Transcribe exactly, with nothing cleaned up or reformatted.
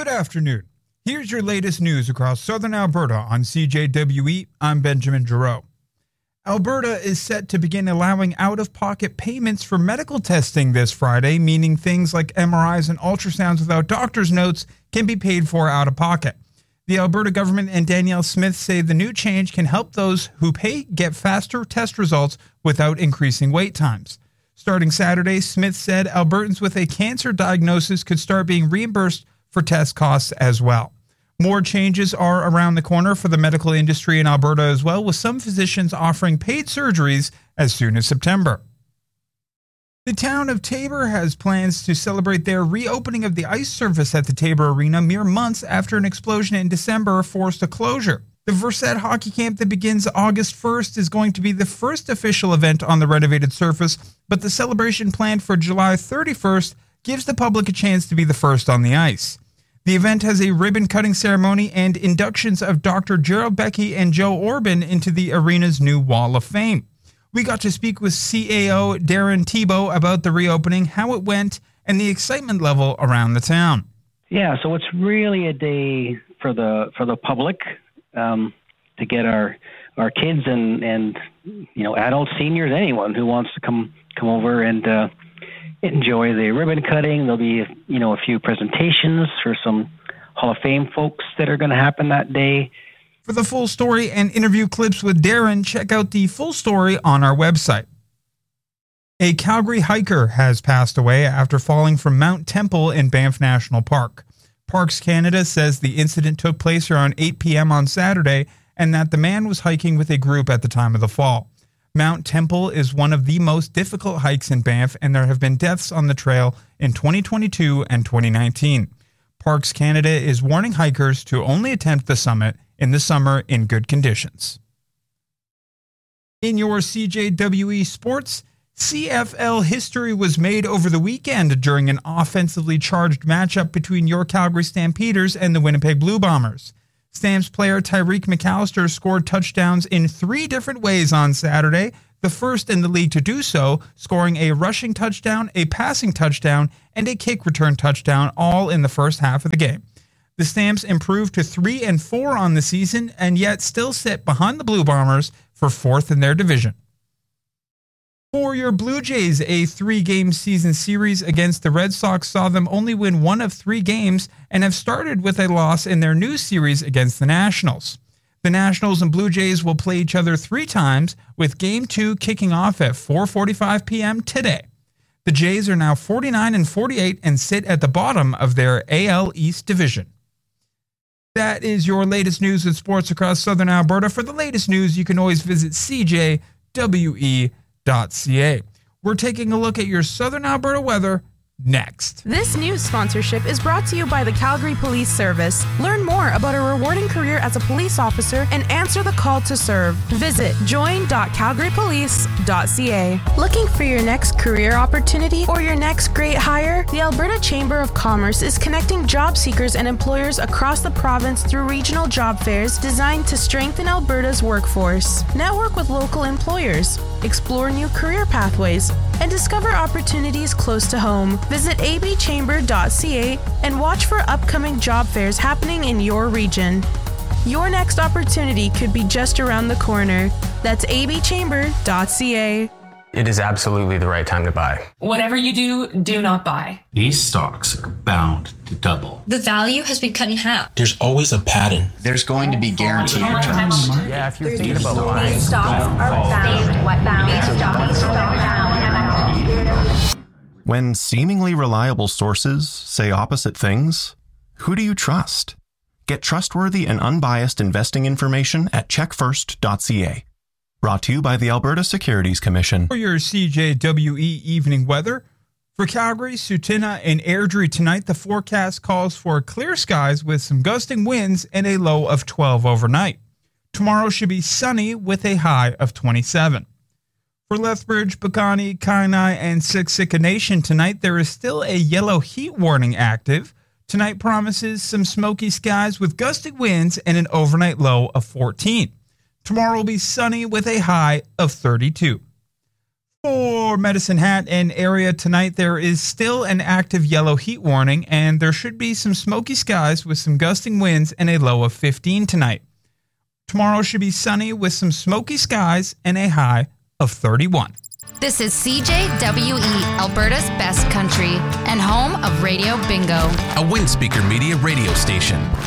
Good afternoon. Here's your latest news across southern Alberta on C J W E. I'm Benjamin Giroux. Alberta is set to begin allowing out-of-pocket payments for medical testing this Friday, meaning things like M R Is and ultrasounds without doctor's notes can be paid for out of pocket. The Alberta government and Danielle Smith say the new change can help those who pay get faster test results without increasing wait times. Starting Saturday, Smith said Albertans with a cancer diagnosis could start being reimbursed for test costs as well. More changes are around the corner for the medical industry in Alberta as well, with some physicians offering paid surgeries as soon as September. The town of Taber has plans to celebrate their reopening of the ice surface at the Taber Arena mere months after an explosion in December forced a closure. The Verset hockey camp that begins August first is going to be the first official event on the renovated surface, but the celebration planned for July thirty-first gives the public a chance to be the first on the ice. The event has a ribbon-cutting ceremony and inductions of Doctor Gerald Becky and Joe Orban into the arena's new Wall of Fame. We got to speak with C A O Darren Thibault about the reopening, how it went, and the excitement level around the town. Yeah, so it's really a day for the for the public um, to get our our kids and and you know adults, seniors, anyone who wants to come come over and uh, enjoy the ribbon cutting. There'll be, you know, a few presentations for some Hall of Fame folks that are going to happen that day. For the full story and interview clips with Darren, check out the full story on our website. A Calgary hiker has passed away after falling from Mount Temple in Banff National Park. Parks Canada says the incident took place around eight p.m. on Saturday and that the man was hiking with a group at the time of the fall. Mount Temple is one of the most difficult hikes in Banff, and there have been deaths on the trail in twenty twenty-two and twenty nineteen. Parks Canada is warning hikers to only attempt the summit in the summer in good conditions. In your C J W E sports, C F L history was made over the weekend during an offensively charged matchup between your Calgary Stampeders and the Winnipeg Blue Bombers. Stamps player Tyreek McAllister scored touchdowns in three different ways on Saturday, the first in the league to do so, scoring a rushing touchdown, a passing touchdown, and a kick return touchdown, all in the first half of the game. The Stamps improved to three and four on the season and yet still sit behind the Blue Bombers for fourth in their division. For your Blue Jays, a three-game season series against the Red Sox saw them only win one of three games and have started with a loss in their new series against the Nationals. The Nationals and Blue Jays will play each other three times, with Game two kicking off at four forty-five p.m. today. The Jays are now forty-nine and forty-eight and sit at the bottom of their A L East division. That is your latest news and sports across southern Alberta. For the latest news, you can always visit C J W E dot C A. We're taking a look at your southern Alberta weather next. This news sponsorship is brought to you by the Calgary Police Service. Learn more about a rewarding career as a police officer and answer the call to serve. Visit join dot calgary police dot c a. Looking for your next career opportunity or your next great hire? The Alberta Chamber of Commerce is connecting job seekers and employers across the province through regional job fairs designed to strengthen Alberta's workforce. Network with local employers, explore new career pathways, and discover opportunities close to home. Visit a b chamber dot c a and watch for upcoming job fairs happening in your region. Your next opportunity could be just around the corner. That's a b chamber dot c a. It is absolutely the right time to buy. Whatever you do, do not buy. These stocks are bound to double. The value has been cut in half. There's always a pattern. There's going to be guaranteed returns. Yeah, if you're thinking about buying. These stocks are bound. What bound? These stocks are bound. When seemingly reliable sources say opposite things, who do you trust? Get trustworthy and unbiased investing information at check first dot c a. Brought to you by the Alberta Securities Commission. For your C J W E evening weather, for Calgary, Sutina, and Airdrie tonight, the forecast calls for clear skies with some gusting winds and a low of twelve overnight. Tomorrow should be sunny with a high of twenty-seven. For Lethbridge, Bacani, Kainai, and Siksika Nation tonight, there is still a yellow heat warning active. Tonight promises some smoky skies with gusting winds and an overnight low of fourteen. Tomorrow will be sunny with a high of thirty-two. For Medicine Hat and area tonight, there is still an active yellow heat warning, and there should be some smoky skies with some gusting winds and a low of fifteen tonight. Tomorrow should be sunny with some smoky skies and a high of thirty-one. This is C J W E, Alberta's best country and home of Radio Bingo, a Windspeaker Media radio station.